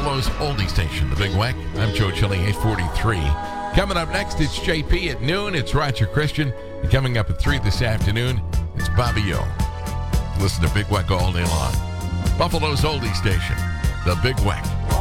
Buffalo's oldie station, the Big Weck. I'm Joe Chilling, 843. Coming up next, it's JP at noon. It's Roger Christian. And coming up at 3 this afternoon, it's Bobby O. Listen to Big Weck all day long. Buffalo's oldie station, the Big Weck.